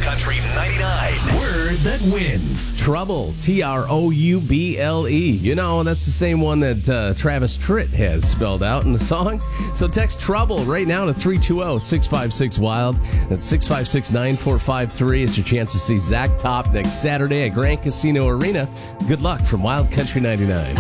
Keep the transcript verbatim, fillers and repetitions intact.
Country ninety-nine. Word that wins. Trouble, T R O U B L E. You know, that's the same one that uh, Travis Tritt has spelled out in the song. So text Trouble right now to three two zero, six five six, wild. That's six five six, nine four five three. It's your chance to see Zach Top next Saturday at Grand Casino Arena. Good luck from Wild Country ninety-nine.